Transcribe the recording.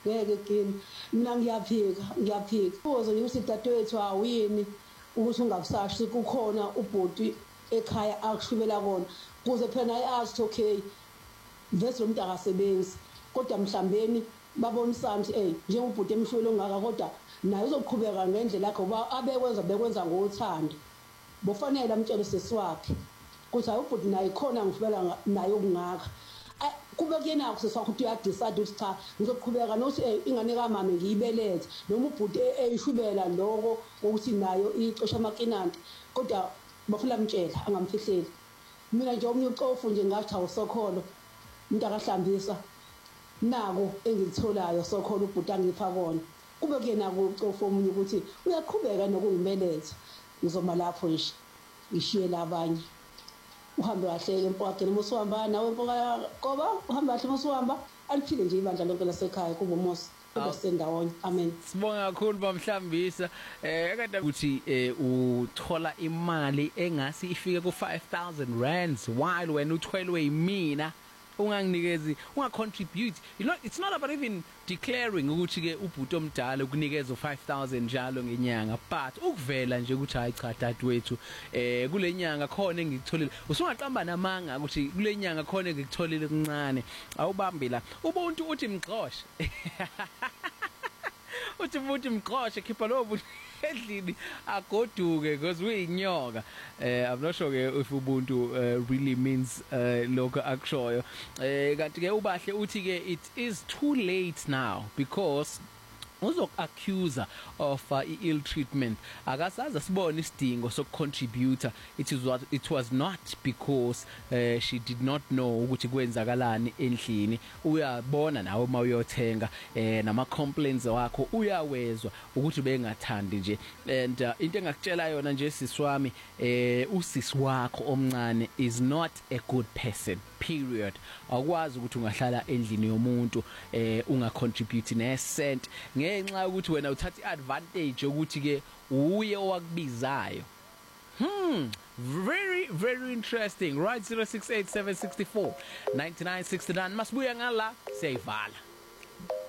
ngeke kini mina ngiyaphika uze ukuthi dadewethu awuyini ukuthi ungakusashi kukhona ubhoti ekhaya akushubela kona kuze phela naye athi okay vese lo muntu akasebenzi kodwa mhlambeni babonisana ukuthi njengobhoti emshwele ongaka kodwa naye uzoqhubeka ngendlela yakhe ngoba bekwenza ngothando bofanele amtshele sesiwaphi ukuthi hayi ubhoti naye khona ngishubela naye okungaka kube kuyena kusesakho ukuthi uyadecide ukuthi cha ngizoqhubeka nokuthi ingane kamama ngiyibelethe noma ubhuti eyishubela lokho ukuthi nayo icosha amakinanti kodwa bafuna mtshela angamfihleli mina nje omnye ucofu nje ngathi awusokholo umuntu akahlambisa nako engikutholayo sokholo ubhuti angipha kona kube kuyena ucofu omunye ukuthi uyaqhubeka nokungibeletha ngizoma lapho nje ngishiye labanye uhambe kahle empokeni musuhamba nawe empoka qoba uhambe kahle musuhamba aliphile nje ibandla lonke lasekhaya kuba uMosi kuba sendawonye amen. Sibonga kakhulu bamhlambisa ekade ukuthi uthola imali engasi ifike ku 5,000 rands while wena uthwelwe yimina unganginikezi ungacontribute. You know, it's not about even declaring ukuthi ke ubhuti omdala ukunikeza 5,000 njalo ngenyanga, but ukuvela nje ukuthi hayi cha dadewethu kule nyanga khona engikutholile usungaqamba namanga ukuthi kule nyanga khona engikutholile kuncane awubambi la ubuntu uthi mgxoshe uthi futhi mgxoshe khipha lo buntu endlini agoduke because uyinyoka. I'm not sure if ubuntu really means lokho akushoyo kanti ke ubahle uthi ke it is too late now because uzokuaccuser of ill treatment akasaza sibone isidingo sokucontributor. It was not because she did not know ukuthi kwenzakalani endlini. Uyabona nawe uma uyothenga nama complaints wakho uyawezwa ukuthi bengathandi nje and into engakutshela yona nje siswami usisi wakho omncane is not a good person period. Akwazi ukuthi ungahlala endlini yomuntu ungacontribute ne cent ngenxa ukuthi wena uthatha iadvantage ukuthi ke uye owakubizayo. Very interesting, right? 0687649969 masibuya ngala siyayivala.